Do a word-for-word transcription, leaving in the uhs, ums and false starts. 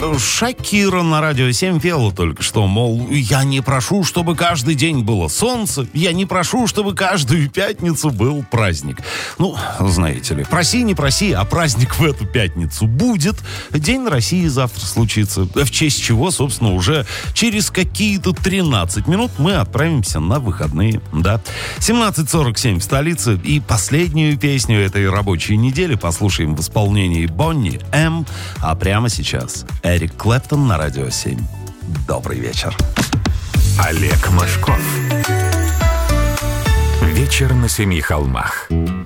Шакира на Радио семь пела только что, мол, я не прошу, чтобы каждый день было солнце, я не прошу, чтобы каждую пятницу был праздник. Ну, знаете ли, проси, не проси, а праздник в эту пятницу будет. День России завтра случится, в честь чего, собственно, уже через какие-то тринадцать минут мы отправимся на выходные, да. семнадцать сорок семь в столице, и последнюю песню этой рабочей недели послушаем в исполнении Бонни М. А прямо сейчас Эрик Клэптон на Радио семь. Добрый вечер. Олег Мошков. Вечер на семи холмах.